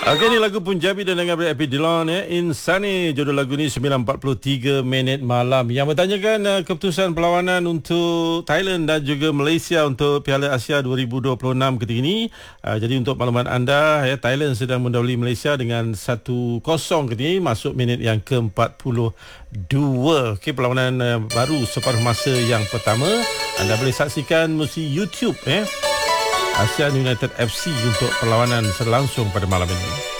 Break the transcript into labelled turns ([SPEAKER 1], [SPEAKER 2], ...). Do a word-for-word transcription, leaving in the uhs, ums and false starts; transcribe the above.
[SPEAKER 1] Okey, ni lagu Punjabi dan dengan Epi Dillon ya. Insani, judul lagu ni sembilan empat puluh tiga minit malam. Yang bertanyakan uh, keputusan perlawanan untuk Thailand dan juga Malaysia untuk Piala Asia dua ribu dua puluh enam ketika ini. Uh, jadi untuk makluman anda ya, Thailand sedang mendahului Malaysia dengan satu kosong ketika ini, masuk minit yang ke empat puluh dua. Okey, perlawanan uh, baru separuh masa yang pertama. Anda boleh saksikan melalui YouTube ya. ASEAN United F C untuk perlawanan selangsung pada malam ini.